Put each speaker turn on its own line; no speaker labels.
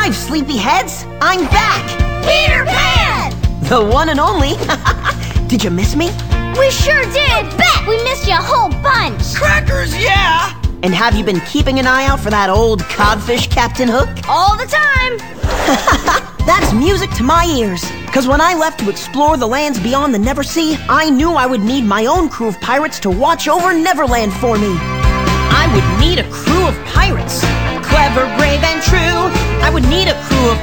arrived, sleepyheads! I'm back!
Peter Pan!
The one and only! Did you miss me?
We sure did! You bet! We missed you a whole bunch!
Crackers, yeah!
And have you been keeping an eye out for that old codfish, Captain Hook?
All the time!
That's music to my ears. Because when I left to explore the lands beyond the Neversea, I knew I would need my own crew of pirates to watch over Neverland for me.
I would need a crew of pirates. Clever, brave, and true. I would need a crew of